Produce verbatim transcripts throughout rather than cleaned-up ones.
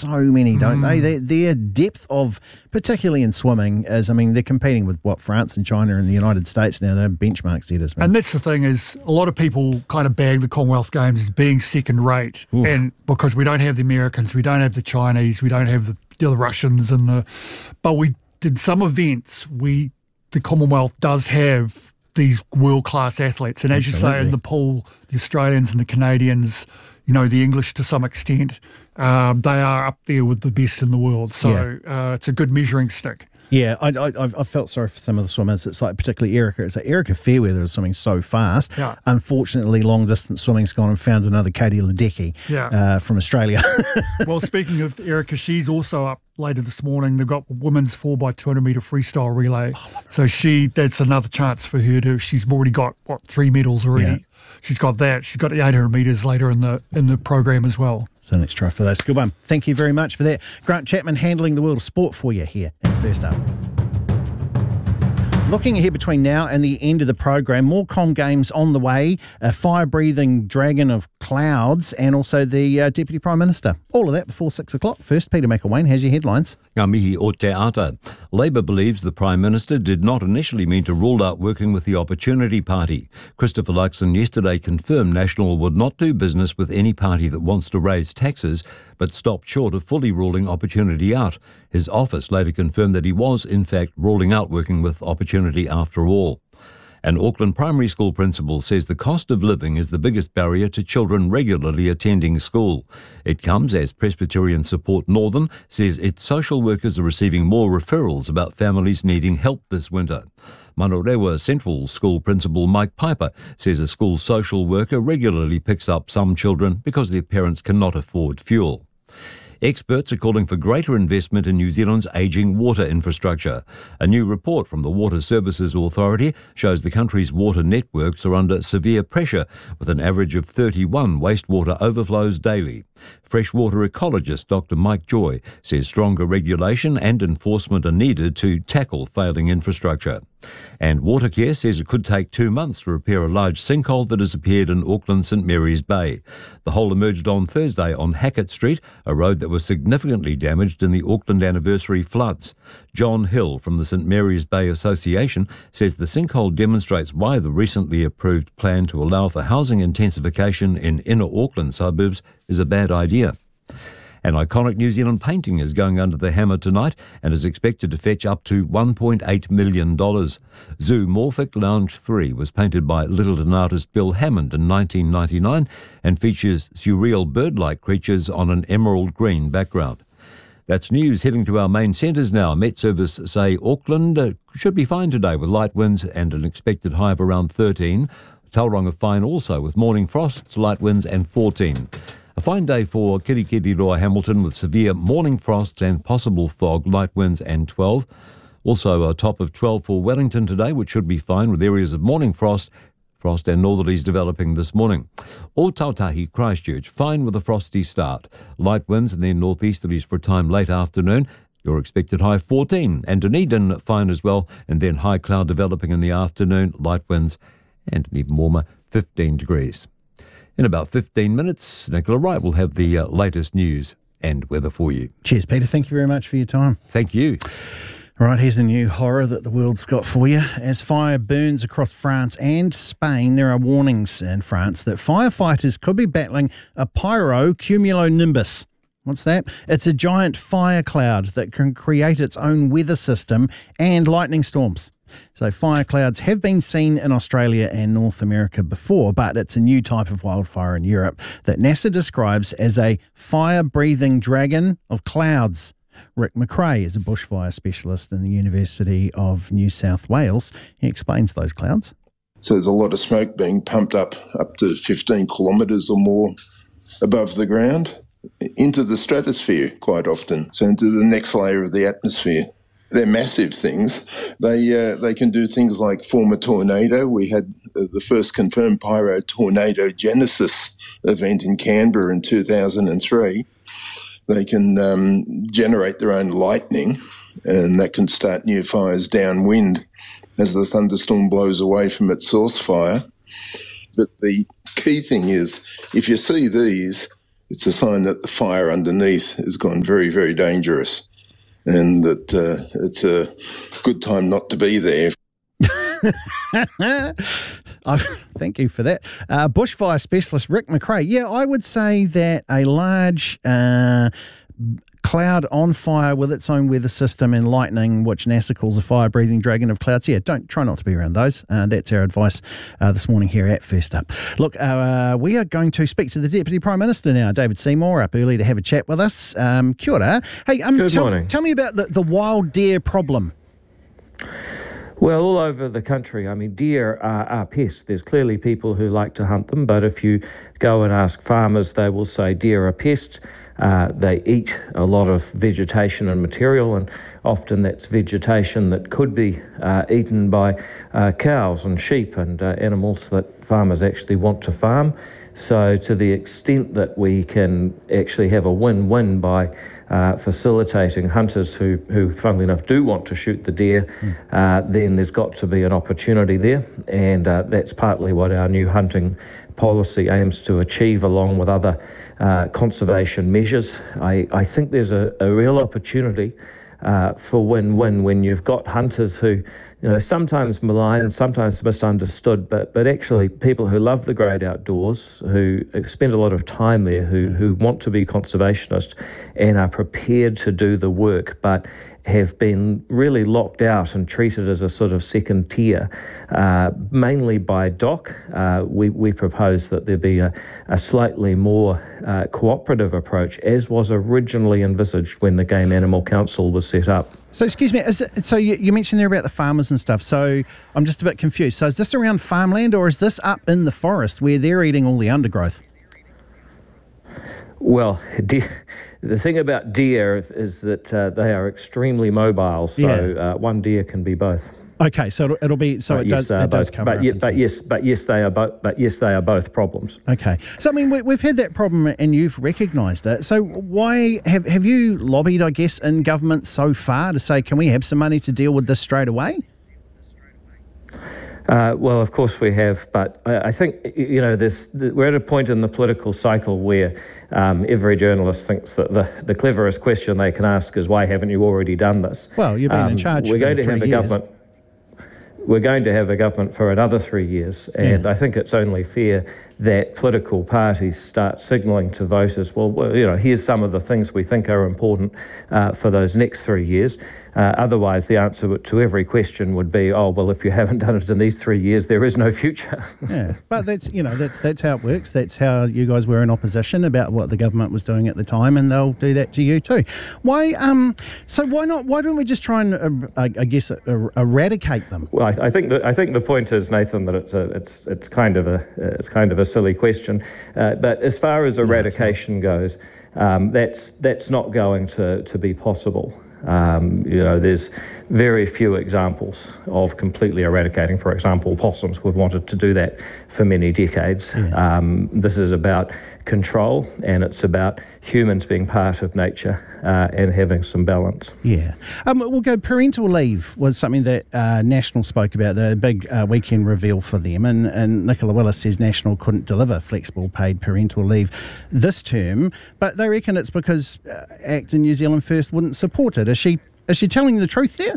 so many, don't Mm. they? Their, their depth of, particularly in swimming, is, I mean, they're competing with, what, France and China and the United States now. They're benchmark setters, man. And that's the thing is, a lot of people kind of bag the Commonwealth Games as being second rate. Oof. And because we don't have the Americans, we don't have the Chinese, we don't have the, the Russians, and the, but we did some events, we, the Commonwealth does have these world-class athletes. And as Absolutely. you say, in the pool, the Australians and the Canadians, you know, the English to some extent, um, they are up there with the best in the world. So Yeah. uh, it's a good measuring stick. Yeah, I, I, I've- I felt sorry for some of the swimmers. It's like, particularly Erica. It's like Erica Fairweather is swimming so fast. Yeah. Unfortunately, long distance swimming's gone and found another Katie Ledecky Yeah. uh, from Australia. Well, speaking of Erica, she's also up later this morning. They've got women's four by two hundred metre freestyle relay. So she, that's another chance for her to, she's already got, what, three medals already. Yeah. She's got that. She's got the eight hundred metres later in the in the program as well. So let's try for those. Good one. Thank you very much for that. Grant Chapman handling the world of sport for you here in First Up. Looking ahead between now and the end of the program, more Com Games on the way, a fire-breathing dragon of clouds, and also the uh, Deputy Prime Minister. All of that before six o'clock. First, Peter McElwain has your headlines. Ngā mihi o te ata. Labour believes the Prime Minister did not initially mean to rule out working with the Opportunity Party. Christopher Luxon yesterday confirmed National would not do business with any party that wants to raise taxes, but stopped short of fully ruling Opportunity out. His office later confirmed that he was, in fact, ruling out working with Opportunity after all. An Auckland primary school principal says the cost of living is the biggest barrier to children regularly attending school. It comes as Presbyterian Support Northern says its social workers are receiving more referrals about families needing help this winter. Manarewa Central School Principal Mike Piper says a school social worker regularly picks up some children because their parents cannot afford fuel. Experts are calling for greater investment in New Zealand's ageing water infrastructure. A new report from the Water Services Authority shows the country's water networks are under severe pressure, with an average of thirty-one wastewater overflows daily. Freshwater ecologist Doctor Mike Joy says stronger regulation and enforcement are needed to tackle failing infrastructure. And Watercare says it could take two months to repair a large sinkhole that has appeared in Auckland St Mary's Bay. The hole emerged on Thursday on Hackett Street, a road that was significantly damaged in the Auckland anniversary floods. John Hill from the St Mary's Bay Association says the sinkhole demonstrates why the recently approved plan to allow for housing intensification in inner Auckland suburbs is a bad idea. An iconic New Zealand painting is going under the hammer tonight and is expected to fetch up to one point eight million dollars. Zoomorphic Lounge three was painted by Littleton artist Bill Hammond in nineteen ninety-nine and features surreal bird-like creatures on an emerald green background. That's news. Heading to our main centres now. Met Service say Auckland uh, should be fine today with light winds and an expected high of around thirteen. Tauranga fine also with morning frosts, light winds and fourteen. A fine day for Kirikiriroa Hamilton with severe morning frosts and possible fog, light winds and twelve. Also a top of twelve for Wellington today, which should be fine with areas of morning frost, frost and northerlies developing this morning. Ōtautahi Christchurch, fine with a frosty start. Light winds and then northeasterlies for a time late afternoon. Your expected high fourteen. And Dunedin fine as well, and then high cloud developing in the afternoon, light winds and an even warmer fifteen degrees. In about fifteen minutes, Nicola Wright will have the uh, latest news and weather for you. Cheers, Peter. Thank you very much for your time. Thank you. All right, here's a new horror that the world's got for you. As fire burns across France and Spain, there are warnings in France that firefighters could be battling a pyrocumulonimbus. What's that? It's a giant fire cloud that can create its own weather system and lightning storms. So fire clouds have been seen in Australia and North America before, but it's a new type of wildfire in Europe that NASA describes as a fire-breathing dragon of clouds. Rick McRae is a bushfire specialist in the University of New South Wales. He explains those clouds. So there's a lot of smoke being pumped up, up to fifteen kilometres or more above the ground, into the stratosphere quite often, so into the next layer of the atmosphere. They're massive things. They uh, they can do things like form a tornado. We had uh, the first confirmed pyro tornado genesis event in Canberra in two thousand three. They can um, generate their own lightning, and that can start new fires downwind as the thunderstorm blows away from its source fire. But the key thing is, if you see these, it's a sign that the fire underneath has gone very, very dangerous, and that uh, it's a good time not to be there. Oh, thank you for that. Uh, bushfire specialist Rick McRae. Yeah, I would say that a large uh, cloud on fire with its own weather system and lightning, which NASA calls a fire-breathing dragon of clouds. Yeah, don't try not to be around those. Uh, that's our advice uh, this morning here at First Up. Look, uh, we are going to speak to the Deputy Prime Minister now, David Seymour, up early to have a chat with us. Um, kia ora. Hey, um, Good tell, morning. tell me about the, the wild deer problem. Well, all over the country, I mean, deer are, are pests. There's clearly people who like to hunt them, but if you go and ask farmers, they will say deer are pests. Uh, they eat a lot of vegetation and material, and often that's vegetation that could be uh, eaten by uh, cows and sheep and uh, animals that farmers actually want to farm. So to the extent that we can actually have a win-win by uh, facilitating hunters who, who, funnily enough, do want to shoot the deer, mm. uh, then there's got to be an opportunity there. And uh, that's partly what our new hunting policy aims to achieve, along with other uh, conservation measures. I, I think there's a, a real opportunity uh, for win-win when you've got hunters who, you know, sometimes maligned, sometimes misunderstood, but but actually people who love the great outdoors, who spend a lot of time there, who who want to be conservationists and are prepared to do the work, but have been really locked out and treated as a sort of second tier, uh, mainly by D O C. Uh, we, we propose that there be a, a slightly more uh, cooperative approach, as was originally envisaged when the Game Animal Council was set up. So, excuse me, is it, so you, you mentioned there about the farmers and stuff, so I'm just a bit confused. So is this around farmland, or is this up in the forest where they're eating all the undergrowth? Well, deer, the thing about deer is that uh, they are extremely mobile, so Yeah. uh, one deer can be both. Okay, so it'll, it'll be so But it yes, does they are it does both- cover but, up ye- into- but yes, but yes, they are both. But yes, they are both problems. Okay, so I mean we, we've had that problem and you've recognised it. So why have have you lobbied, I guess, in government so far to say, can we have some money to deal with this straight away? Uh, well, of course we have, but I, I think, you know, this, we're at a point in the political cycle where um, every journalist thinks that the, the cleverest question they can ask is, why haven't you already done this? Well, you've been in Um, charge We're for going to three have a years. government. We're going to have a government for another three years, and Yeah. I think it's only fair that political parties start signalling to voters, well, well, you know, here's some of the things we think are important uh, for those next three years. Uh, otherwise, the answer to every question would be, oh, well, if you haven't done it in these three years, there is no future. Yeah, but that's you know that's that's how it works. That's how you guys were in opposition about what the government was doing at the time, and they'll do that to you too. Why? Um. So why not? Why don't we just try and uh, I, I guess uh, eradicate them? Well, I, I think that I think the point is, Nathan, that it's a it's it's kind of a it's kind of a silly question. Uh, but as far as eradication goes, um, that's that's not going to to be possible. Um, you know, there's very few examples of completely eradicating, for example, possums. We've wanted to do that for many decades. Yeah. Um, this is about control, and it's about humans being part of nature uh, and having some balance. Yeah. Um, we'll go. Parental leave was something that uh, National spoke about, the big uh, weekend reveal for them. And, and Nicola Willis says National couldn't deliver flexible paid parental leave this term, but they reckon it's because uh, ACT and New Zealand First wouldn't support it. Is she, is she telling the truth there?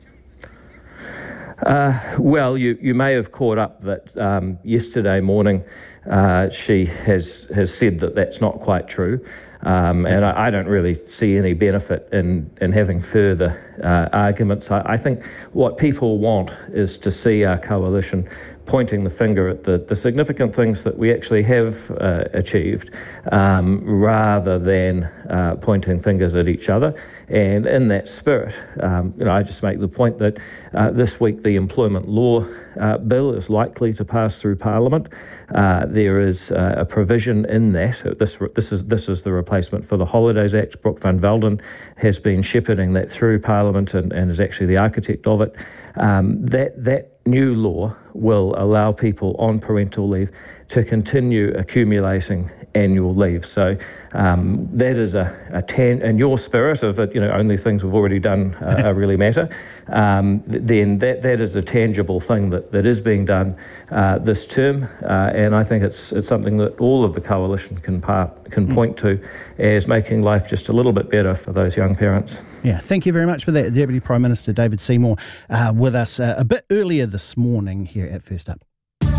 Uh, well, you, you may have caught up that um, yesterday morning uh, she has has said that that's not quite true, um, and I, I don't really see any benefit in, in having further uh, arguments. I, I think what people want is to see our coalition pointing the finger at the, the significant things that we actually have uh, achieved, um, rather than uh, pointing fingers at each other. And in that spirit, um, you know, I just make the point that uh, this week the Employment Law uh, Bill is likely to pass through Parliament. Uh, there is uh, a provision in that. This this is this is the replacement for the Holidays Act. Brooke van Velden has been shepherding that through Parliament and, and is actually the architect of it. Um, that that new law will allow people on parental leave to continue accumulating annual leave. So um, that is a, a tan- in your spirit of it, you know, only things we've already done uh, really matter, um, then that, that is a tangible thing that, that is being done uh, this term, uh, and I think it's it's something that all of the coalition can part can mm. point to as making life just a little bit better for those young parents. Yeah, thank you very much for that, Deputy Prime Minister David Seymour, uh, with us uh, a bit earlier this morning here at First Up.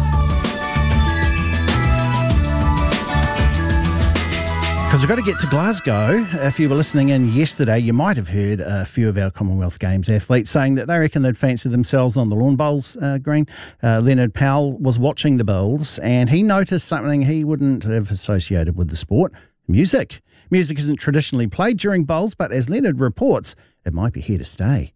Because we've got to get to Glasgow. If you were listening in yesterday, you might have heard a few of our Commonwealth Games athletes saying that they reckon they'd fancy themselves on the lawn bowls, uh, Green. Uh, Leonard Powell was watching the bowls and he noticed something he wouldn't have associated with the sport: music. Music isn't traditionally played during bowls, but as Leonard reports, it might be here to stay.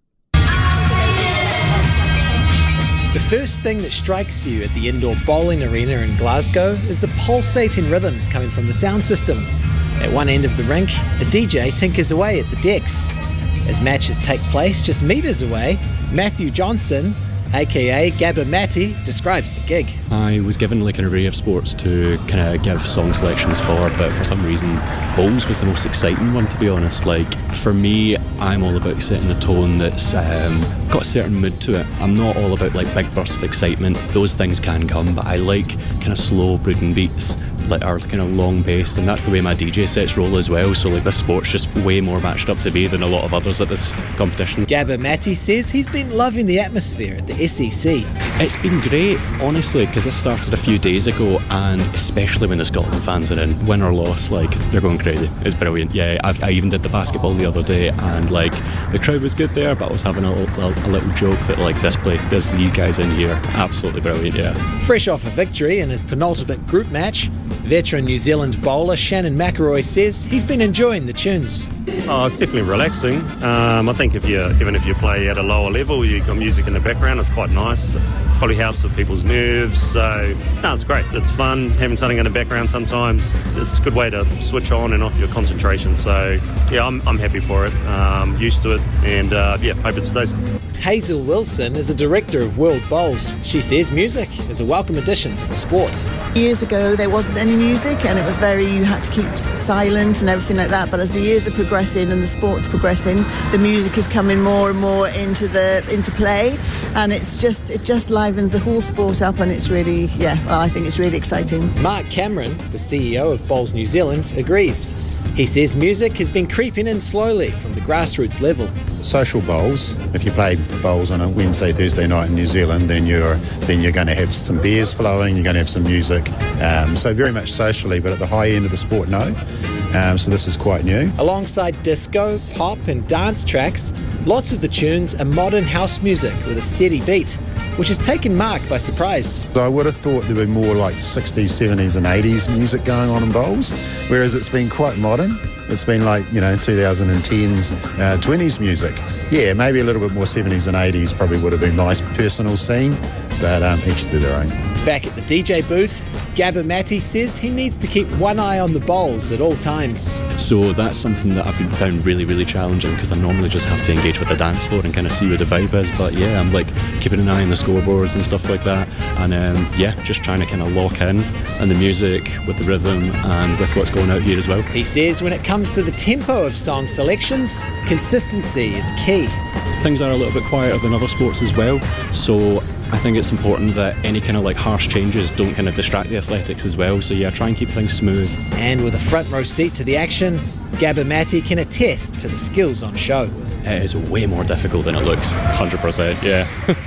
The first thing that strikes you at the indoor bowling arena in Glasgow is the pulsating rhythms coming from the sound system. At one end of the rink, a D J tinkers away at the decks. As matches take place just metres away, Matthew Johnston, aka Gabba Matty, describes the gig. I was given like an array of sports to kind of give song selections for, but for some reason bowls was the most exciting one, to be honest. Like for me, I'm all about setting a tone that's um, got a certain mood to it. I'm not all about like big bursts of excitement. Those things can come, but I like kind of slow brooding beats, like our kind of long bass, and that's the way my D J sets roll as well. So like this sport's just way more matched up to me than a lot of others at this competition. Gabba Matty says he's been loving the atmosphere at the S E C. It's been great, honestly, because this started a few days ago, and especially when the Scotland fans are in, win or loss, like they're going crazy. It's brilliant. Yeah, I, I even did the basketball the other day, and like the crowd was good there, but I was having a little, a little joke that like this play, there's these guys in here, absolutely brilliant. Yeah. Fresh off a victory in his penultimate group match, veteran New Zealand bowler Shannon McElroy says he's been enjoying the tunes. Oh, it's definitely relaxing. Um, I think if you, even if you play at a lower level, you've got music in the background, it's quite nice. Probably helps with people's nerves. So, no, it's great. It's fun having something in the background sometimes. It's a good way to switch on and off your concentration. So, yeah, I'm, I'm happy for it. Um, used to it, and uh, yeah, hope it stays. Hazel Wilson is a director of World Bowls. She says music is a welcome addition to the sport. Years ago, there wasn't any music, and it was very, you had to keep silent and everything like that. But as the years are progressing and the sport's progressing, the music is coming more and more into the into play, and it's just it just livens the whole sport up, and it's really, yeah, well, I think it's really exciting. Mark Cameron, the C E O of Bowls New Zealand, agrees. He says music has been creeping in slowly from the grassroots level. Social bowls, if you play bowls on a Wednesday, Thursday night in New Zealand, then you're then you're going to have some beers flowing, you're going to have some music. Um, so very much socially, but at the high end of the sport, no. Um, so this is quite new. Alongside disco, pop and dance tracks, lots of the tunes are modern house music with a steady beat, which has taken Mark by surprise. So I would have thought there'd be more like sixties, seventies and eighties music going on in bowls, whereas it's been quite modern. It's been like, you know, twenty tens, uh, twenties music. Yeah, maybe a little bit more seventies and eighties probably would have been my personal scene, but um, each to their own. Back at the D J booth, Gabba Matty says he needs to keep one eye on the bowls at all times. So that's something that I've been found really, really challenging, because I normally just have to engage with the dance floor and kind of see where the vibe is. But yeah, I'm like keeping an eye on the scoreboards and stuff like that. And um, yeah, just trying to kind of lock in on the music with the rhythm and with what's going out here as well. He says when it comes to the tempo of song selections, consistency is key. Things are a little bit quieter than other sports as well. So I think it's important that any kind of like harsh changes don't kind of distract the athletics as well. So yeah, try and keep things smooth. And with a front row seat to the action, Gabba Matty can attest to the skills on show. It is way more difficult than it looks, one hundred percent, yeah.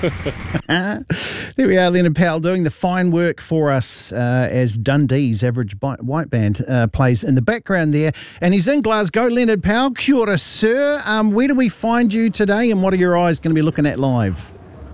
There we are, Leonard Powell doing the fine work for us uh, as Dundee's Average White Band uh, plays in the background there. And he's in Glasgow. Leonard Powell, kia ora, sir. Um, where do we find you today, and what are your eyes going to be looking at live?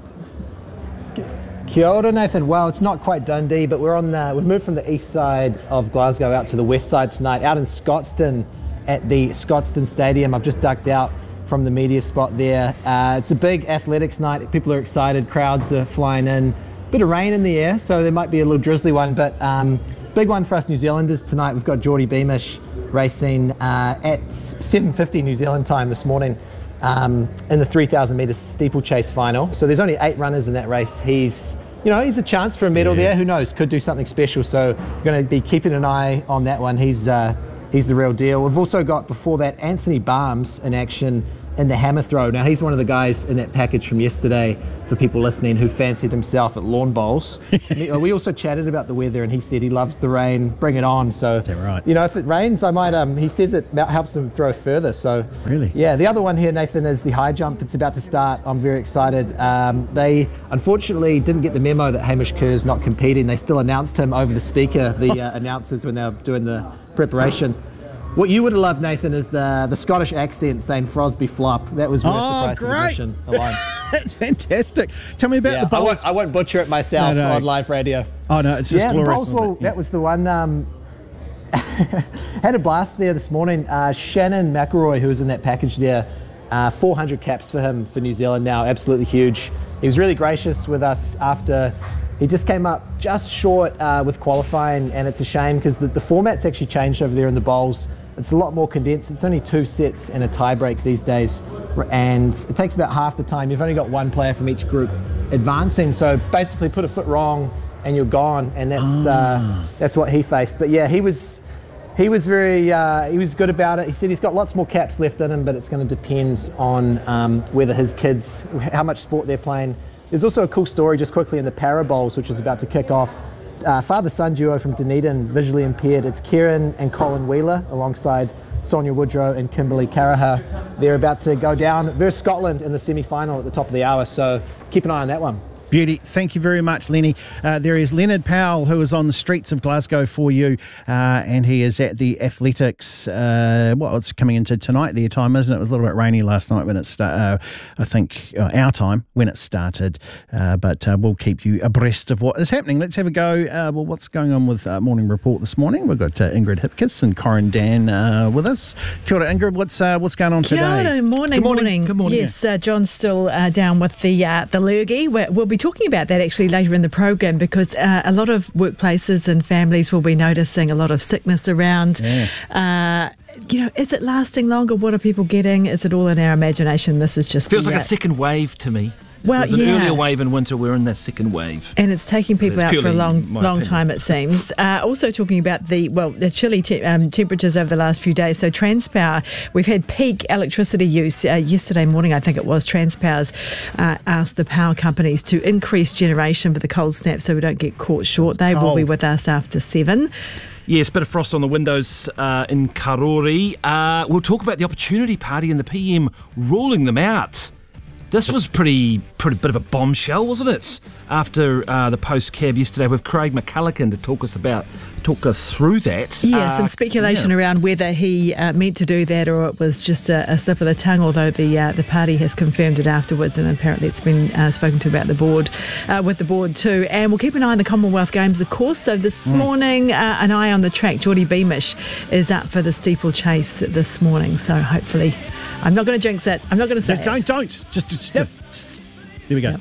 Kia ora, Nathan. Well, it's not quite Dundee, but we're on the, we've moved from the east side of Glasgow out to the west side tonight, out in Scotstoun at the Scotstoun Stadium. I've just ducked out from the media spot there. Uh, it's a big athletics night. People are excited. Crowds are flying in. Bit of rain in the air, so there might be a little drizzly one, but um, big one for us New Zealanders tonight. We've got Geordie Beamish racing uh, at seven fifty New Zealand time this morning um, in the three thousand metre steeplechase final. So there's only eight runners in that race. He's you know, he's a chance for a medal Yeah. there. Who knows? Could do something special. So we're going to be keeping an eye on that one. He's uh, he's the real deal. We've also got, before that, Anthony Barnes in action in the hammer throw. Now, he's one of the guys in that package from yesterday, for people listening, who fancied himself at lawn bowls. We also chatted about the weather, and he said he loves the rain. Bring it on. So, Is that right? you know, if it rains, I might. Um, he says it helps him throw further. So, Really? yeah. The other one here, Nathan, is the high jump. It's about to start. I'm very excited. Um, they unfortunately didn't get the memo that Hamish Kerr's not competing. They still announced him over the speaker, the uh, announcers, when they were doing the preparation. What you would have loved, Nathan, is the the Scottish accent saying Frosby flop. That was worth Oh, the price great. of admission alone. That's fantastic. Tell me about Yeah, the I, bowls. won't, I won't butcher it myself No, no. on live radio. Oh, no, it's just yeah, the glorious. bowls, well, Yeah. that was the one. Um, had a blast there this morning. Uh, Shannon McElroy, who was in that package there, uh, four hundred caps for him for New Zealand now, absolutely huge. He was really gracious with us after. He just came up just short uh, with qualifying, and it's a shame because the, the format's actually changed over there in the bowls. It's a lot more condensed. It's only two sets and a tie break these days, and it takes about half the time. You've only got one player from each group advancing, so basically put a foot wrong and you're gone, and that's uh, that's what he faced. But yeah, he was he was very uh, he was good about it. He said he's got lots more caps left in him, but it's going to depend on um, whether his kids, how much sport they're playing. There's also a cool story just quickly in the Para Bowls, which is about to kick off. Uh, father-son duo from Dunedin, visually impaired. It's Kieran and Colin Wheeler alongside Sonia Woodrow and Kimberly Caraha. They're about to go down versus Scotland in the semi-final at the top of the hour, so keep an eye on that one. Beauty. Thank you very much, Lenny. Uh, there is Leonard Powell, who is on the streets of Glasgow for you, uh, and he is at the Athletics. Uh, well, it's coming into tonight, their time, isn't it? It was a little bit rainy last night when it started, uh, I think, uh, our time when it started, uh, but uh, we'll keep you abreast of what is happening. Let's have a go. Uh, well, what's going on with uh, Morning Report this morning? We've got uh, Ingrid Hipkiss and Corin Dan uh, with us. Kia ora, Ingrid. What's, uh, what's going on Kia today? ora, morning, Good morning. morning. Good morning. Yes, uh, John's still uh, down with the uh, the lurgy. We're, we'll be talking about that actually later in the program, because uh, a lot of workplaces and families will be noticing a lot of sickness around. Yeah. Uh, you know, is it lasting longer? What are people getting? Is it all in our imagination? This is just Feels the, like uh, a second wave to me. Well, There's an yeah. earlier wave in winter, we're in that second wave. And it's taking people That's out for a purely long, my long opinion. time, it seems. Uh, also talking about the, well, the chilly te- um, temperatures over the last few days. So Transpower, we've had peak electricity use. Uh, yesterday morning, I think it was, Transpower's uh, asked the power companies to increase generation for the cold snap so we don't get caught short. They will be with us after seven. Yes, bit of frost on the windows uh, in Karori. Uh, we'll talk about the opportunity party and the P M ruling them out. This was pretty, pretty bit of a bombshell, wasn't it? After uh, the post cab yesterday with Craig McCulloughan to talk us about, talk us through that. Yeah, uh, some speculation yeah. around whether he uh, meant to do that or it was just a, a slip of the tongue, although the uh, the party has confirmed it afterwards, and apparently it's been uh, spoken to about the board, uh, with the board too. And we'll keep an eye on the Commonwealth Games, of course. So this Mm. morning, uh, an eye on the track. Geordie Beamish is up for the steeplechase this morning, so hopefully, I'm not going to jinx it. I'm not going to say Just it. don't, don't. Just, just, just. There we go.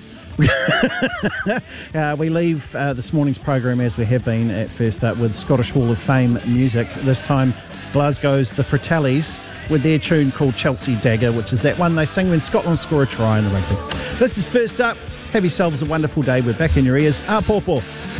uh, we leave uh, this morning's program, as we have been at first up, with Scottish Hall of Fame music. This time, Glasgow's The Fratellis with their tune called Chelsea Dagger, which is that one they sing when Scotland score a try in the rugby. This is First Up. Have yourselves a wonderful day. We're back in your ears. A pōpō.